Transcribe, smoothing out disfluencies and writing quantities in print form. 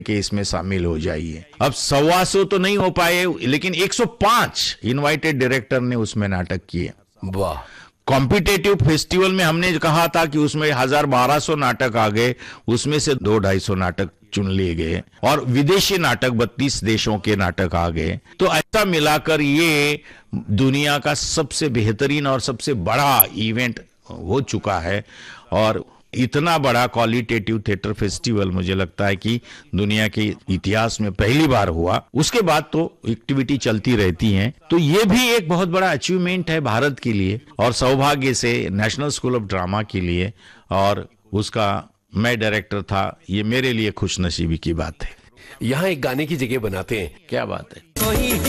कि इसमें शामिल हो जाइए। अब 125 तो नहीं हो पाए, लेकिन 105 इनवाइटेड डायरेक्टर ने उसमें नाटक किए। वाह। कॉम्पिटेटिव फेस्टिवल में हमने कहा था कि उसमें 1200 नाटक आ गए, उसमें से 200-250 नाटक चुन लिए गए, और विदेशी नाटक 32 देशों के नाटक आ गए। तो ऐसा मिलाकर ये दुनिया का सबसे बेहतरीन और सबसे बड़ा इवेंट हो चुका है। और इतना बड़ा क्वालिटेटिव थिएटर फेस्टिवल मुझे लगता है कि दुनिया के इतिहास में पहली बार हुआ। उसके बाद तो एक्टिविटी चलती रहती हैं। तो ये भी एक बहुत बड़ा अचीवमेंट है भारत के लिए, और सौभाग्य से नेशनल स्कूल ऑफ ड्रामा के लिए, और उसका मैं डायरेक्टर था। ये मेरे लिए खुशनसीबी की बात है। यहाँ एक गाने की जगह बनाते हैं। क्या बात है।